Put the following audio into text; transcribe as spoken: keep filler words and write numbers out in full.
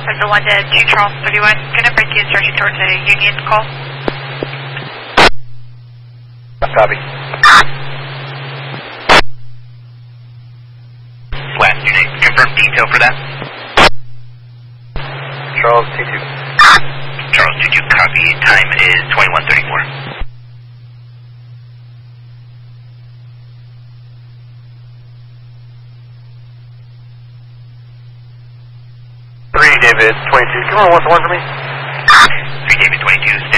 Delta one to two Charles thirty-one. Gonna break the instruction towards a Union call. Copy. Last unit, confirm detail for that. Charles T two. Charles T two, copy. Time is twenty-one thirty-four. Three David twenty-two. Come on, one to one for me. Three David twenty-two,